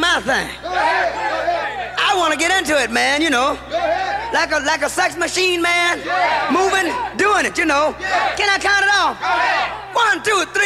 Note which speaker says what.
Speaker 1: my thing. I want to get into it, man, you know. Like a sex machine, man. Moving, doing it, you know. Can I count it off? 1, 2, 3.